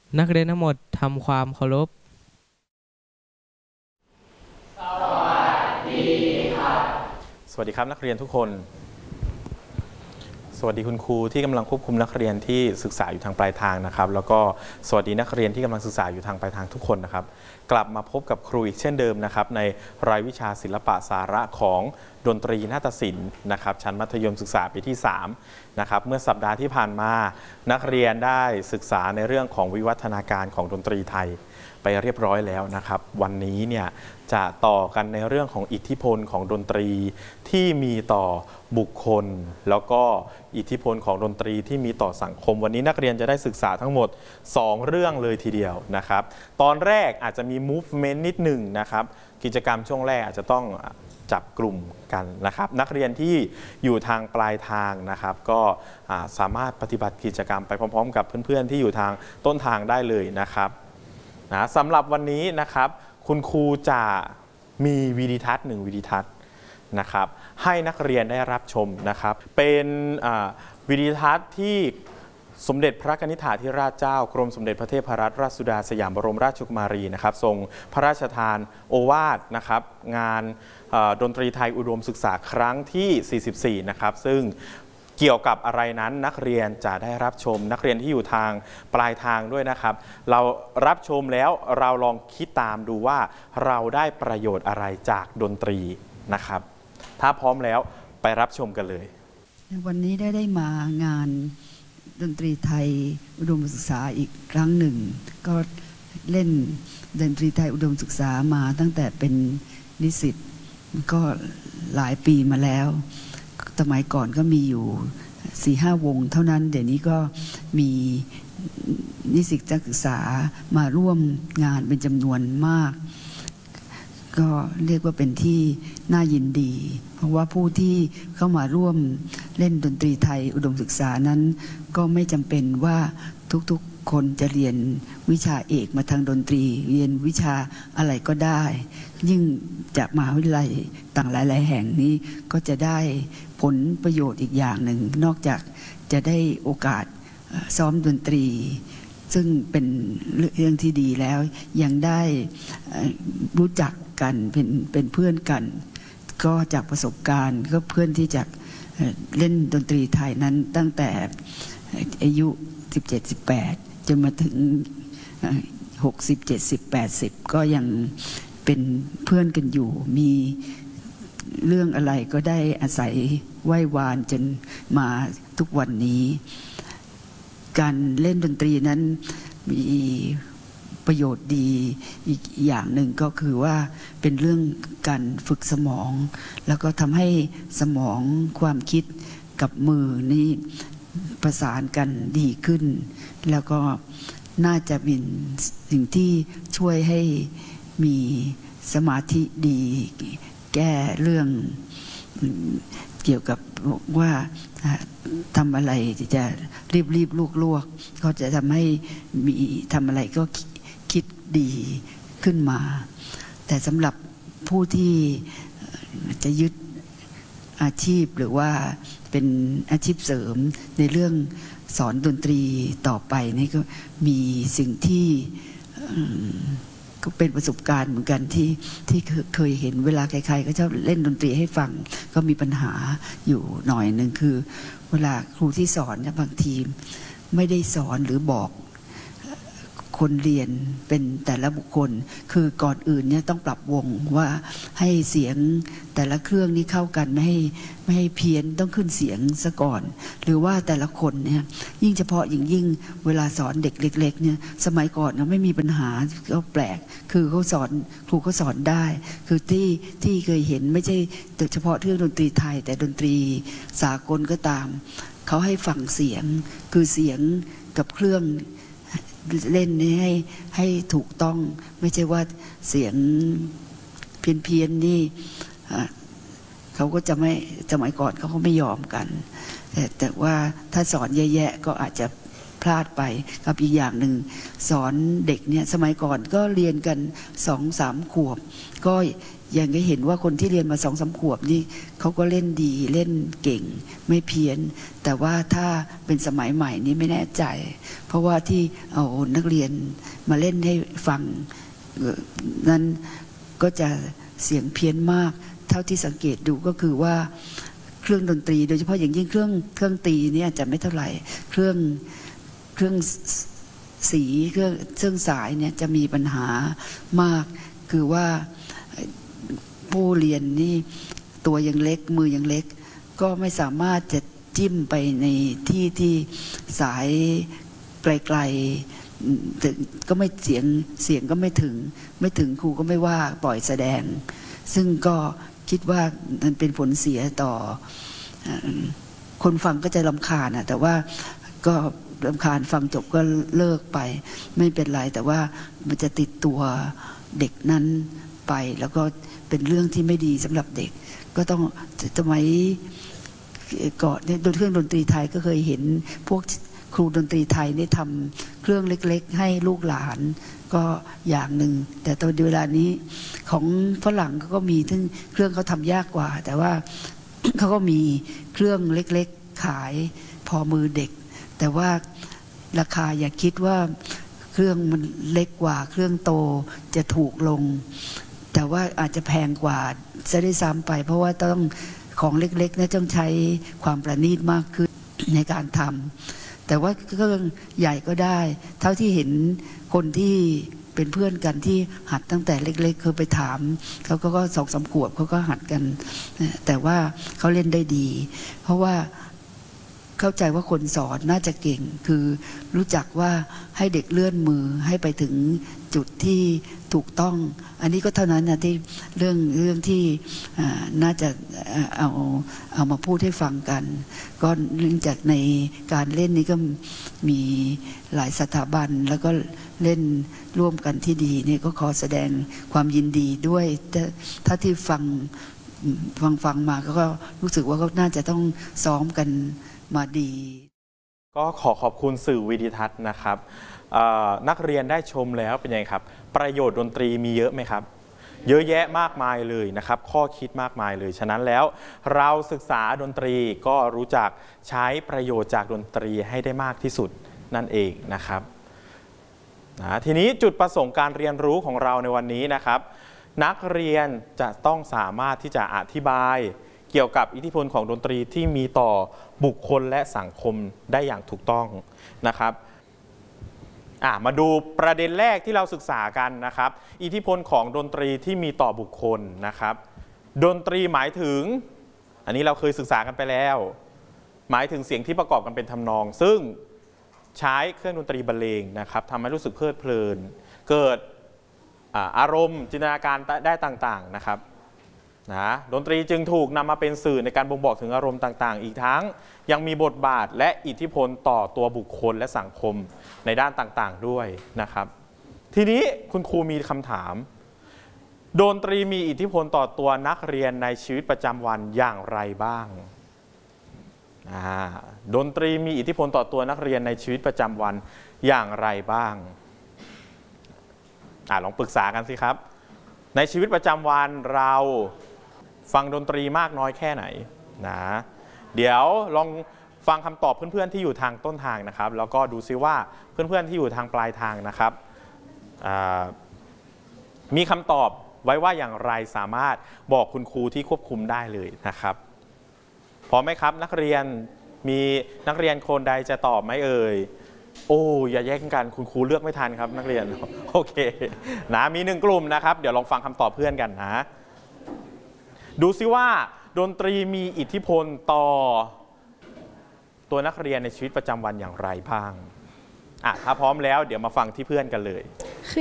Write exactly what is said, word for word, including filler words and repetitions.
นักเรียนทั้งหมดทำความเคารพสวัสดีครับนักเรียนทุกคนสวัสดีคุณครูที่กำลังควบคุมนักเรียนที่ศึกษาอยู่ทางปลายทางนะครับแล้วก็สวัสดีนักเรียนที่กำลังศึกษาอยู่ทางปลายทางทุกคนนะครับกลับมาพบกับครูอีกเช่นเดิมนะครับในรายวิชาศิลปะสาระของดนตรีนาฏศิลป์นะครับชั้นมัธยมศึกษาปีที่สามนะครับเมื่อสัปดาห์ที่ผ่านมานักเรียนได้ศึกษาในเรื่องของวิวัฒนาการของดนตรีไทยไปเรียบร้อยแล้วนะครับวันนี้เนี่ยจะต่อกันในเรื่องของอิทธิพลของดนตรีที่มีต่อบุคคลแล้วก็อิทธิพลของดนตรีที่มีต่อสังคมวันนี้นักเรียนจะได้ศึกษาทั้งหมดสองเรื่องเลยทีเดียวนะครับตอนแรกอาจจะมี movement นิดหนึ่งนะครับกิจกรรมช่วงแรกอาจจะต้องจับกลุ่มกันนะครับนักเรียนที่อยู่ทางปลายทางนะครับก็สามารถปฏิบัติกิจกรรมไปพร้อมๆกับเพื่อนๆที่อยู่ทางต้นทางได้เลยนะครับนะสำหรับวันนี้นะครับคุณครูจะมีวิดีทัศน์หนึ่งวิดีทัศน์นะครับให้นักเรียนได้รับชมนะครับเป็นวิดีทัศน์ที่สมเด็จพระกนิษฐาธิราชเจ้ากรมสมเด็จพระเทพรัตนราชสุดาสยามบรมราชกุมารีนะครับทรงพระราชทานโอวาทนะครับงานดนตรีไทยอุดมศึกษาครั้งที่สี่สิบสี่นะครับซึ่งเกี่ยวกับอะไรนั้นนักเรียนจะได้รับชมนักเรียนที่อยู่ทางปลายทางด้วยนะครับเรารับชมแล้วเราลองคิดตามดูว่าเราได้ประโยชน์อะไรจากดนตรีนะครับถ้าพร้อมแล้วไปรับชมกันเลยวันนี้ได้ได้มางานดนตรีไทยอุดมศึกษาอีกครั้งหนึ่งก็เล่นดนตรีไทยอุดมศึกษามาตั้งแต่เป็นนิสิตก็หลายปีมาแล้วสมัยก่อนก็มีอยู่สี่ห้าวงเท่านั้นเดี๋ยวนี้ก็มีนิสิตนักศึกษามาร่วมงานเป็นจำนวนมากก็เรียกว่าเป็นที่น่ายินดีเพราะว่าผู้ที่เข้ามาร่วมเล่นดนตรีไทยอุดมศึกษานั้นก็ไม่จำเป็นว่าทุกๆคนจะเรียนวิชาเอกมาทางดนตรีเรียนวิชาอะไรก็ได้ยิ่งจากมหาวิทยาลัยต่างหลายๆแห่งนี้ก็จะได้ผลประโยชน์อีกอย่างหนึ่งนอกจากจะได้โอกาสซ้อมดนตรีซึ่งเป็นเรื่องที่ดีแล้วยังได้รู้จักกันเป็นเป็นเพื่อนกันก็จากประสบการณ์ก็เพื่อนที่จากเล่นดนตรีไทยนั้นตั้งแต่อายุสิบเจ็ด สิบแปดจนมาถึงหกสิบ เจ็ดสิบ แปดสิบก็ยังเป็นเพื่อนกันอยู่มีเรื่องอะไรก็ได้อาศัยไหว้วานจนมาทุกวันนี้การเล่นดนตรีนั้นมีประโยชน์ดีอีกอย่างหนึ่งก็คือว่าเป็นเรื่องการฝึกสมองแล้วก็ทำให้สมองความคิดกับมือนี่ประสานกันดีขึ้นแล้วก็น่าจะเป็นสิ่งที่ช่วยให้มีสมาธิดีแก้เรื่องเกี่ยวกับว่าทำอะไรจะรีบรีบลวกลวกก็จะทำให้มีทำอะไรก็คิดดีขึ้นมาแต่สำหรับผู้ที่จะยึดอาชีพหรือว่าเป็นอาชีพเสริมในเรื่องสอนดนตรีต่อไปนี่ก็มีสิ่งที่ก็เป็นประสบการณ์เหมือนกันที่ที่เคยเห็นเวลาใครๆก็ชอบเล่นดนตรีให้ฟังก็มีปัญหาอยู่หน่อยหนึ่งคือเวลาครูที่สอนเนี่ยบางทีไม่ได้สอนหรือบอกคนเรียนเป็นแต่ละบุคคลคือก่อนอื่นเนี่ยต้องปรับวงว่าให้เสียงแต่ละเครื่องนี้เข้ากันไม่ให้ไม่ให้เพี้ยนต้องขึ้นเสียงซะก่อนหรือว่าแต่ละคนเนี่ยยิ่งเฉพาะยิ่งยิ่งเวลาสอนเด็กเล็กๆเนี่ยสมัยก่อนเนี่ยไม่มีปัญหาก็แปลกคือเขาสอนครูเขาสอนได้คือที่ที่เคยเห็นไม่ใช่เฉพาะเรื่องดนตรีไทยแต่ดนตรีสากลก็ตามเขาให้ฟังเสียงคือเสียงกับเครื่องเล่นนี่ให้ให้ถูกต้องไม่ใช่ว่าเสียงเพี้ยนเพียนนี่เขาก็จะไม่สมัยก่อนเขาก็ไม่ยอมกันแต่แต่ว่าถ้าสอนแย่ๆก็อาจจะพลาดไปกับอีกอย่างหนึ่งสอนเด็กเนี่ยสมัยก่อนก็เรียนกันสองสามขวบก็ยังได้เห็นว่าคนที่เรียนมาสองสามขวบนี่เขาก็เล่นดีเล่นเก่งไม่เพี้ยนแต่ว่าถ้าเป็นสมัยใหม่นี้ไม่แน่ใจเพราะว่าที่เอานักเรียนมาเล่นให้ฟังนั้นก็จะเสียงเพี้ยนมากเท่าที่สังเกตดูก็คือว่าเครื่องดนตรีโดยเฉพาะอย่างยิ่งเครื่องเครื่องตีเนี่ยจะไม่เท่าไหร่เครื่องเครื่องสีเครื่องเครื่องสายเนี่ยจะมีปัญหามากคือว่าผู้เรียนนี่ตัวยังเล็กมือยังเล็กก็ไม่สามารถจะจิ้มไปในที่ที่สายไกลๆถึงก็ไม่เสียงเสียงก็ไม่ถึงไม่ถึงครูก็ไม่ว่าปล่อยแสดงซึ่งก็คิดว่ามันเป็นผลเสียต่อคนฟังก็จะรำคาญนะแต่ว่าก็รำคาญฟังจบก็เลิกไปไม่เป็นไรแต่ว่ามันจะติดตัวเด็กนั้นไปแล้วก็เป็นเรื่องที่ไม่ดีสำหรับเด็กก็ต้องสมัยก่อนเนี่ยเครื่องดนตรีไทยก็เคยเห็นพวกครูดนตรีไทยได้ทำเครื่องเล็กๆให้ลูกหลานก็อย่างหนึ่งแต่ตอนเวลานี้ของฝรั่งเขาก็มีทั้งเครื่องเขาทำยากกว่าแต่ว่า เขาก็มีเครื่องเล็กๆขายพอมือเด็กแต่ว่าราคาอย่าคิดว่าเครื่องมันเล็กกว่าเครื่องโตจะถูกลงแต่ว่าอาจจะแพงกว่าจะได้ซ้ำไปเพราะว่าต้องของเล็กๆนะต้องใช้ความประณีตมากขึ้นในการทำแต่ว่าเครื่องใหญ่ก็ได้เท่าที่เห็นคนที่เป็นเพื่อนกันที่หัดตั้งแต่เล็กๆเคยไปถามเขาก็สองสามขวบเขาก็หัดกันแต่ว่าเขาเล่นได้ดีเพราะว่าเข้าใจว่าคนสอนน่าจะเก่งคือรู้จักว่าให้เด็กเลื่อนมือให้ไปถึงจุดที่ถูกต้องอันนี้ก็เท่านั้นนะที่เรื่องเรื่องที่น่าจะเอาเอามาพูดให้ฟังกันก็เนื่องจากในการเล่นนี้ก็มีหลายสถาบันแล้วก็เล่นร่วมกันที่ดีนี่ก็ขอแสดงความยินดีด้วยถ้าที่ฟังฟังฟังมาก็รู้สึกว่าก็น่าจะต้องซ้อมกันมาดีก็ขอขอบคุณสื่อวิดิทัศน์นะครับนักเรียนได้ชมแล้วเป็นยังไงครับประโยชน์ดนตรีมีเยอะไหมครับเยอะแยะมากมายเลยนะครับข้อคิดมากมายเลยฉะนั้นแล้วเราศึกษาดนตรีก็รู้จักใช้ประโยชน์จากดนตรีให้ได้มากที่สุดนั่นเองนะครับนะทีนี้จุดประสงค์การเรียนรู้ของเราในวันนี้นะครับนักเรียนจะต้องสามารถที่จะอธิบายเกี่ยวกับอิทธิพลของดนตรีที่มีต่อบุคคลและสังคมได้อย่างถูกต้องนะครับมาดูประเด็นแรกที่เราศึกษากันนะครับอิทธิพลของดนตรีที่มีต่อบุคคลนะครับดนตรีหมายถึงอันนี้เราเคยศึกษากันไปแล้วหมายถึงเสียงที่ประกอบกันเป็นทำนองซึ่งใช้เครื่องดนตรีบรรเลงนะครับทำให้รู้สึกเพลิดเพลินเกิดอารมณ์จินตนาการได้ต่างๆนะครับนะดนตรีจึงถูกนำมาเป็นสื่อในการบ่งบอกถึงอารมณ์ต่างๆอีกทั้งยังมีบทบาทและอิทธิพลต่อตัวบุคคลและสังคมในด้านต่างๆด้วยนะครับทีนี้คุณครูมีคำถามดนตรีมีอิทธิพลต่อตัวนักเรียนในชีวิตประจำวันอย่างไรบ้างดนตรีมีอิทธิพลต่อตัวนักเรียนในชีวิตประจำวันอย่างไรบ้างอ่าลองปรึกษากันสิครับในชีวิตประจำวันเราฟังดนตรีมากน้อยแค่ไหนนะเดี๋ยวลองฟังคำตอบเพื่อนๆที่อยู่ทางต้นทางนะครับแล้วก็ดูซิว่าเพื่อนๆที่อยู่ทางปลายทางนะครับมีคำตอบไว้ว่าอย่างไรสามารถบอกคุณครูที่ควบคุมได้เลยนะครับพร้อมไหมครับนักเรียนมีนักเรียนคนใดจะตอบไหมเอ่ยโอ้อย่าแย่งกันคุณครูเลือกไม่ทันครับนักเรียนโอเคนะมีหนึ่งกลุ่มนะครับเดี๋ยวลองฟังคำตอบเพื่อนกันนะดูซิว่าดนตรีมีอิทธิพลต่อตัวนักเรียนในชีวิตประจำวันอย่างไรบ้างอ่ะถ้าพร้อมแล้วเดี๋ยวมาฟังที่เพื่อนกันเลย